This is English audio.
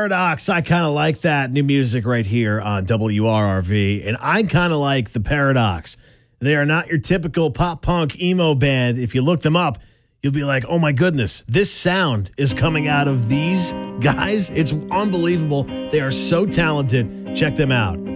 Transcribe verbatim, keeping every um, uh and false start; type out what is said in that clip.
Paradox. I kind of like that new music right here on W R R V. And I kind of like the Paradox. They are not your typical pop punk emo band. If you look them up, you'll be like, oh my goodness, this sound is coming out of these guys. It's unbelievable. They are so talented. Check them out.